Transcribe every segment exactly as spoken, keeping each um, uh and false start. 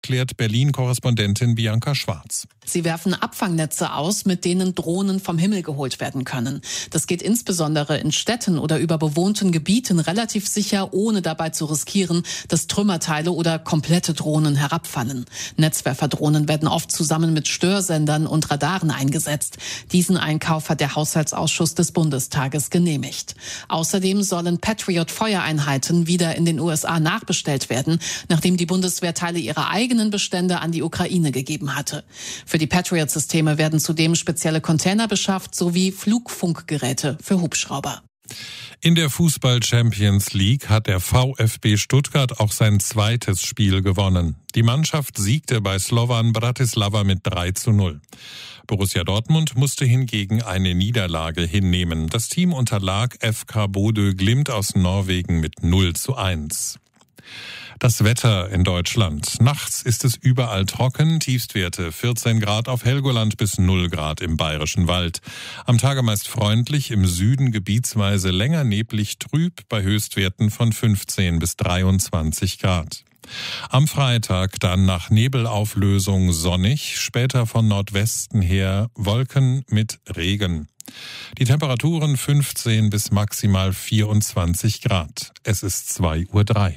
klärt Berlin-Korrespondentin Bianca Schwarz. Sie werfen Abfangnetze aus, mit denen Drohnen vom Himmel geholt werden können. Das geht insbesondere in Städten oder über bewohnten Gebieten relativ sicher, ohne dabei zu riskieren, dass Trümmerteile oder komplette Drohnen herabfallen. Netzwerferdrohnen werden oft zusammen mit Störsendern und Radaren eingesetzt. Diesen Einkauf hat der Haushaltsausschuss des Bundestages genehmigt. Außerdem sollen Patriot-Feuereinheiten wieder in den U S A nachbestellt werden, nachdem die Bundeswehr Teile ihrer eigenen Bestände an die Ukraine gegeben hatte. Für die Patriot-Systeme werden zudem spezielle Container beschafft sowie Flugfunkgeräte für Hubschrauber. In der Fußball-Champions League hat der VfB Stuttgart auch sein zweites Spiel gewonnen. Die Mannschaft siegte bei Slovan Bratislava mit drei zu null. Borussia Dortmund musste hingegen eine Niederlage hinnehmen. Das Team unterlag F K Bodø Glimt aus Norwegen mit null zu eins. Das Wetter in Deutschland. Nachts ist es überall trocken, Tiefstwerte vierzehn Grad auf Helgoland bis null Grad im Bayerischen Wald. Am Tage meist freundlich, im Süden gebietsweise länger neblig trüb bei Höchstwerten von fünfzehn bis dreiundzwanzig Grad. Am Freitag dann nach Nebelauflösung sonnig, später von Nordwesten her Wolken mit Regen. Die Temperaturen fünfzehn bis maximal vierundzwanzig Grad. Es ist zwei Uhr drei.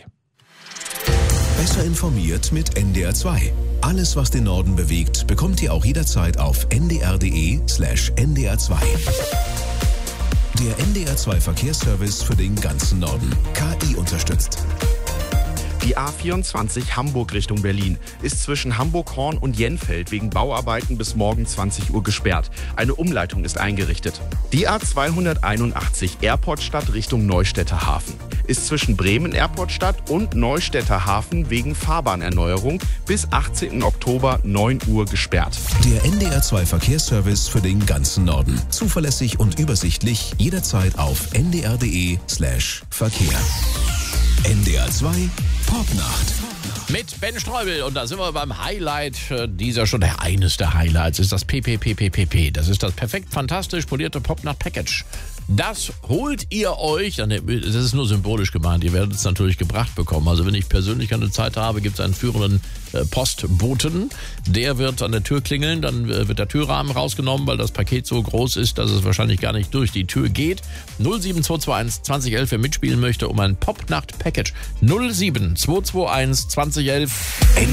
Besser informiert mit N D R zwei. Alles, was den Norden bewegt, bekommt ihr auch jederzeit auf n d r punkt d e slash n d r zwei. Der N D R zwei Verkehrsservice für den ganzen Norden. K I unterstützt. Die A vierundzwanzig Hamburg Richtung Berlin ist zwischen Hamburg-Horn und Jenfeld wegen Bauarbeiten bis morgen zwanzig Uhr gesperrt. Eine Umleitung ist eingerichtet. Die A zweihunderteinundachtzig Airportstadt Richtung Neustädter Hafen ist zwischen Bremen Airportstadt und Neustädter Hafen wegen Fahrbahnerneuerung bis achtzehnten Oktober neun Uhr gesperrt. Der N D R zwei Verkehrsservice für den ganzen Norden. Zuverlässig und übersichtlich jederzeit auf n d r punkt d e slash Verkehr. N D R zwei Popnacht. Mit Ben Streubel und da sind wir beim Highlight dieser Stunde. Eines der Highlights ist das P P P P P P. Das ist das perfekt fantastisch polierte Popnacht-Package. Das holt ihr euch, das ist nur symbolisch gemeint, ihr werdet es natürlich gebracht bekommen. Also wenn ich persönlich keine Zeit habe, gibt es einen führenden äh, Postboten. Der wird an der Tür klingeln, dann wird der Türrahmen rausgenommen, weil das Paket so groß ist, dass es wahrscheinlich gar nicht durch die Tür geht. null sieben zwei zwei eins zwanzig elf, wer mitspielen möchte, um ein Popnacht-Package. null sieben zwei zwei eins zwanzig elf.